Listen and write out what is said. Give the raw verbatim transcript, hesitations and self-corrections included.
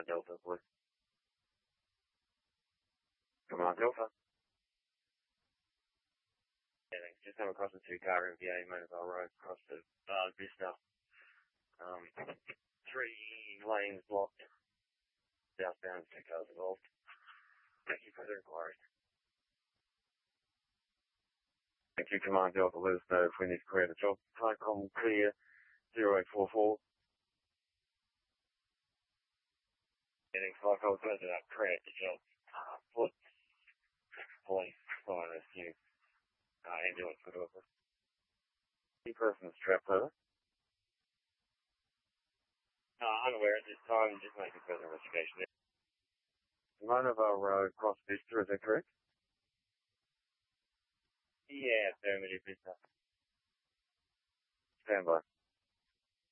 Delta, please. Command Delta. Yeah, thanks. Just come across the two-car M V A, Mobile Road, across the uh, Vista. Um, three lanes blocked. Southbound, two cars involved. Thank you for the inquiry. Thank you, Command Delta. Let us know if we need to clear the job. Tycom clear, zero eight four four. Getting five calls going to that clear the job. Uh, foot, police, fire rescue, uh, ambulance, whatever. Two persons trapped over. Uh, unaware at this time, just making further investigation. Monavale Road, cross Vista, is that correct? Yeah, affirmative, Vista. Stand by.